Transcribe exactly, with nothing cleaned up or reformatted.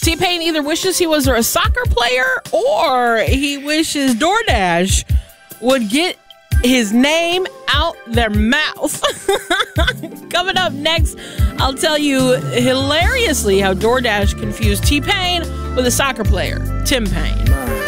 T-Pain either wishes he was a soccer player or he wishes DoorDash would get his name out their mouth. Coming up next, I'll tell you hilariously how DoorDash confused T-Pain with a soccer player, Tim Paine.